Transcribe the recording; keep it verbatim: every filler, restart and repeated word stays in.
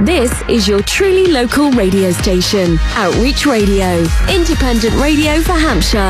This is your truly local radio station, Outreach Radio, independent radio for Hampshire.